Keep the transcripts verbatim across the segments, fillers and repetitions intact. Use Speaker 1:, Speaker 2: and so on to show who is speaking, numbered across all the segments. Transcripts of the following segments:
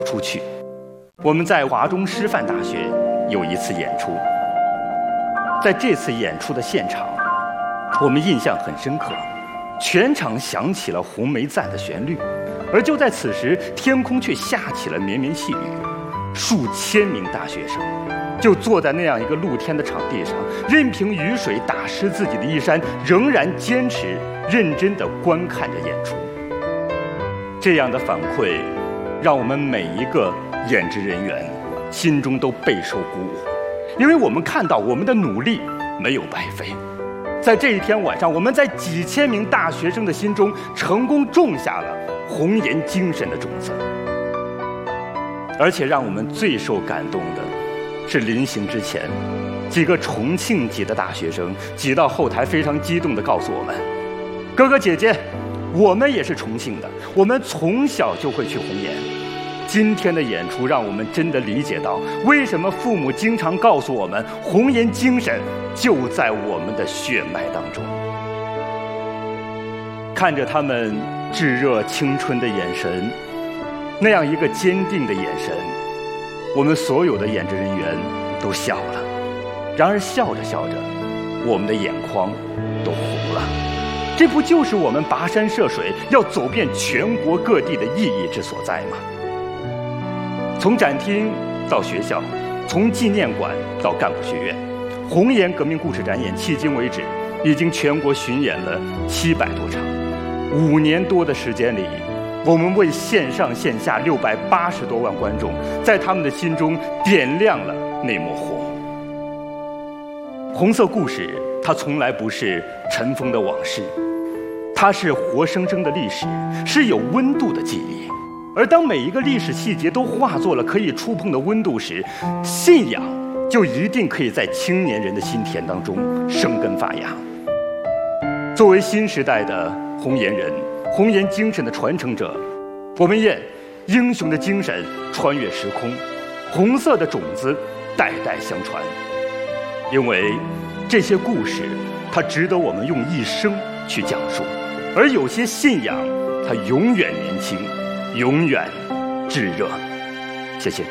Speaker 1: 出去。我们在华中师范大学有一次演出，在这次演出的现场，我们印象很深刻，全场响起了《红梅赞》的旋律，而就在此时，天空却下起了绵绵细雨，数千名大学生就坐在那样一个露天的场地上，任凭雨水打湿自己的衣衫，仍然坚持认真地观看着演出。这样的反馈让我们每一个演职人员心中都备受鼓舞，因为我们看到我们的努力没有白费。在这一天晚上，我们在几千名大学生的心中成功种下了红岩精神的种子。而且让我们最受感动的是，临行之前，几个重庆籍的大学生挤到后台，非常激动地告诉我们：哥哥姐姐，我们也是重庆的，我们从小就会去红岩。今天的演出让我们真的理解到，为什么父母经常告诉我们，红岩精神就在我们的血脉当中。看着他们炙热青春的眼神，那样一个坚定的眼神，我们所有的演职人员都笑了。然而笑着笑着，我们的眼眶都红了。这不就是我们跋山涉水要走遍全国各地的意义之所在吗？从展厅到学校，从纪念馆到干部学院，红岩革命故事展演迄今为止已经全国巡演了七百多场。五年多的时间里，我们为线上线下六百八十多万观众，在他们的心中点亮了那抹火。红色故事，它从来不是尘封的往事，它是活生生的历史，是有温度的记忆。而当每一个历史细节都化作了可以触碰的温度时，信仰就一定可以在青年人的心田当中生根发芽。作为新时代的红岩人，红岩精神的传承者，我们愿英雄的精神穿越时空，红色的种子代代相传。因为这些故事，它值得我们用一生去讲述。而有些信仰，它永远年轻，永远炙热。谢谢。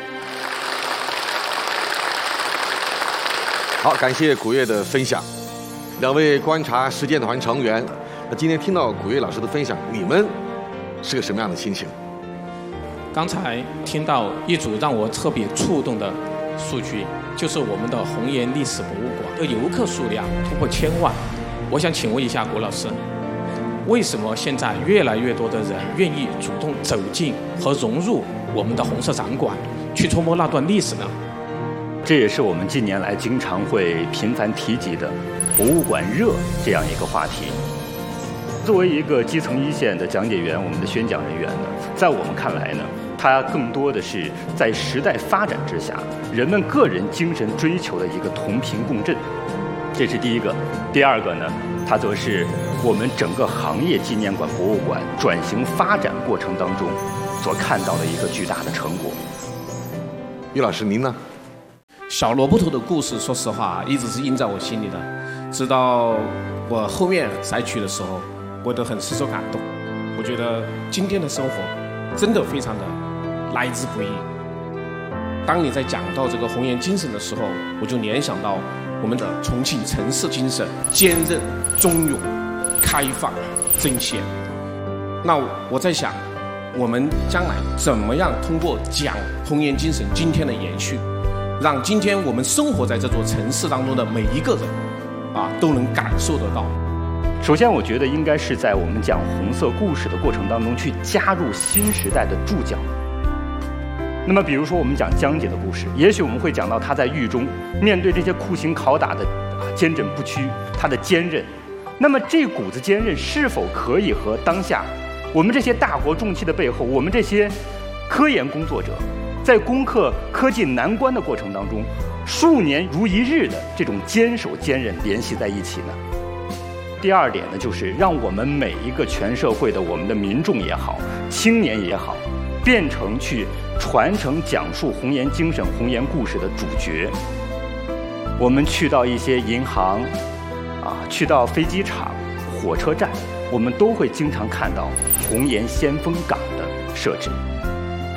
Speaker 2: 好，感谢古月的分享。两位观察实践团成员，那今天听到古月老师的分享，你们是个什么样的心情？
Speaker 3: 刚才听到一组让我特别触动的数据，就是我们的红岩历史博物馆的游客数量突破千万。我想请问一下古老师，为什么现在越来越多的人愿意主动走进和融入我们的红色展馆，去触摸那段历史呢？
Speaker 1: 这也是我们近年来经常会频繁提及的博物馆热这样一个话题。作为一个基层一线的讲解员，我们的宣讲人员呢，在我们看来呢，它更多的是在时代发展之下，人们个人精神追求的一个同频共振，这是第一个。第二个呢，它则是我们整个行业纪念馆博物馆转型发展过程当中所看到的一个巨大的成果。
Speaker 2: 于老师，您呢？
Speaker 4: 小萝卜头的故事，说实话一直是印在我心里的，直到我后面摘取的时候，我都很深受感动。我觉得今天的生活真的非常的来之不易。当你在讲到这个红岩精神的时候，我就联想到我们的重庆城市精神，坚韧、忠勇、开放、珍惜。那我在想，我们将来怎么样通过讲红岩精神今天的延续，让今天我们生活在这座城市当中的每一个人啊，都能感受得到。
Speaker 1: 首先，我觉得应该是在我们讲红色故事的过程当中，去加入新时代的注脚。那么，比如说我们讲江姐的故事，也许我们会讲到她在狱中面对这些酷刑拷打的坚贞不屈，她的坚韧。那么，这股子坚韧是否可以和当下我们这些大国重器的背后，我们这些科研工作者在攻克科技难关的过程当中，数年如一日的这种坚守坚韧联系在一起呢？第二点呢，就是让我们每一个全社会的我们的民众也好，青年也好，变成去传承讲述红岩精神、红岩故事的主角。我们去到一些银行，啊，去到飞机场、火车站，我们都会经常看到红岩先锋岗的设置。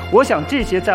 Speaker 1: 我想这些在